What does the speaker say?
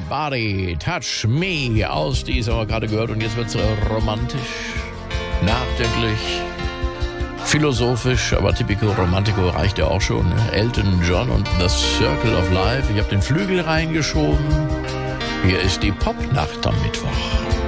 Body, Touch Me aus dieser haben wir gerade gehört und jetzt wird's romantisch, nachdenklich, philosophisch, aber Typico Romantico reicht ja auch schon. Ne? Elton John und The Circle of Life. Ich habe den Flügel reingeschoben. Hier ist die Popnacht am Mittwoch.